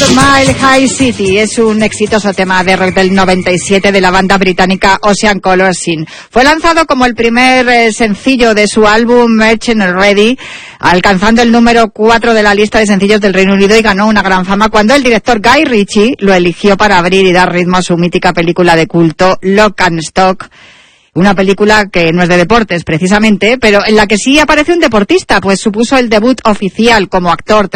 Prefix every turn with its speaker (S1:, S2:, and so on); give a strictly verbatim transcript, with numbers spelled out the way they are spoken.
S1: Mile High City es un exitoso tema de rock del noventa y siete de la banda británica Ocean Color Scene. Fue lanzado como el primer eh, sencillo de su álbum Merchant Ready, alcanzando el número cuatro de la lista de sencillos del Reino Unido y ganó una gran fama cuando el director Guy Ritchie lo eligió para abrir y dar ritmo a su mítica película de culto Lock and Stock. Una película que no es de deportes precisamente, pero en la que sí aparece un deportista, pues supuso el debut oficial como actor